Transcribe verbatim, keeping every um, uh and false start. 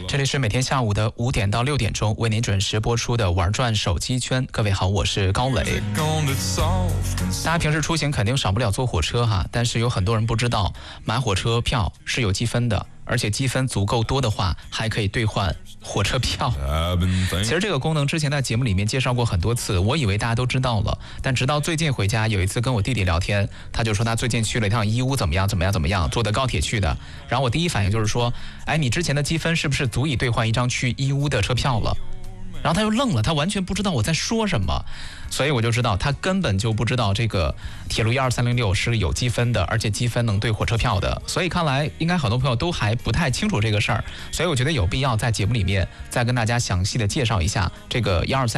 这里是每天下午的五点到六点钟为您准时播出的玩转手机圈。各位好，我是高磊。大家平时出行肯定少不了坐火车哈，但是有很多人不知道，买火车票是有积分的，而且积分足够多的话，还可以兑换火车票。其实这个功能之前在节目里面介绍过很多次，我以为大家都知道了，但直到最近回家，有一次跟我弟弟聊天，他就说他最近去了一趟义乌，怎么样怎么样怎么样，坐的高铁去的。然后我第一反应就是说，哎，你之前的积分是不是足以兑换一张去义乌的车票了？然后他又愣了，他完全不知道我在说什么，所以我就知道他根本就不知道这个铁路一二三零六是有积分的，而且积分能兑火车票的。所以看来应该很多朋友都还不太清楚这个事儿，所以我觉得有必要在节目里面再跟大家详细的介绍一下这个一二三